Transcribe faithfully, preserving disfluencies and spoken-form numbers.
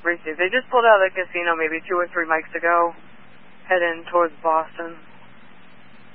Receive. They just pulled out of the casino maybe two or three mics ago, heading towards Boston.